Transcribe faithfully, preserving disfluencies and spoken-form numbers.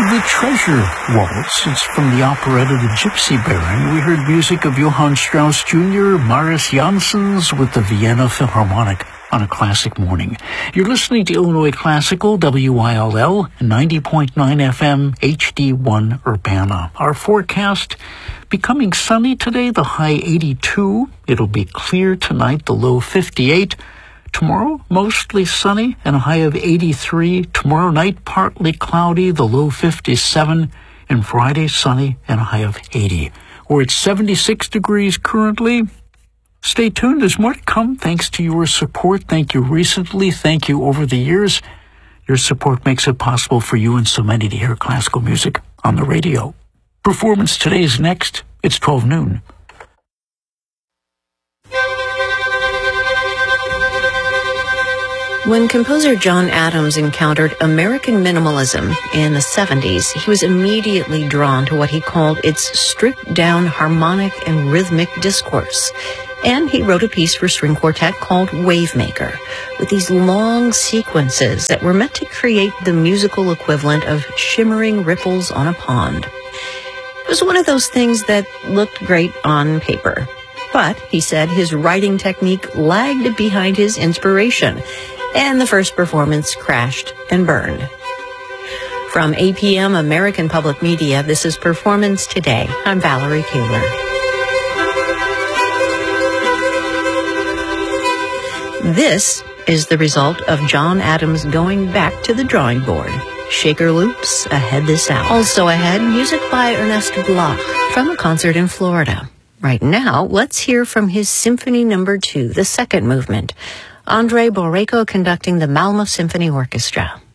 the Treasure Waltz. It's from the operetta The Gypsy Baron. We heard music of Johann Strauss Junior, Marius Janssens with the Vienna Philharmonic on a classic morning. You're listening to Illinois Classical, W I L L, ninety point nine F M, H D one Urbana. Our forecast, becoming sunny today, the high eighty-two. It'll be clear tonight, the low fifty-eight. Tomorrow, mostly sunny and a high of eighty-three. Tomorrow night, partly cloudy, the low fifty-seven. And Friday, sunny and a high of eighty. We're at seventy-six degrees currently. Stay tuned. There's more to come thanks to your support. Thank you recently. Thank you over the years. Your support makes it possible for you and so many to hear classical music on the radio. Performance today is next. It's twelve noon. When composer John Adams encountered American minimalism in the seventies, he was immediately drawn to what he called its stripped-down harmonic and rhythmic discourse. And he wrote a piece for string quartet called Wavemaker, with these long sequences that were meant to create the musical equivalent of shimmering ripples on a pond. It was one of those things that looked great on paper. But, he said, his writing technique lagged behind his inspiration, and the first performance crashed and burned. From A P M American Public Media, this is Performance Today. I'm Valerie Kuehler. This is the result of John Adams going back to the drawing board. Shaker loops ahead this hour. Also ahead, music by Ernest Bloch from a concert in Florida. Right now, let's hear from his Symphony Number Two, the second movement. Andrei Boreiko conducting the Malmo Symphony Orchestra.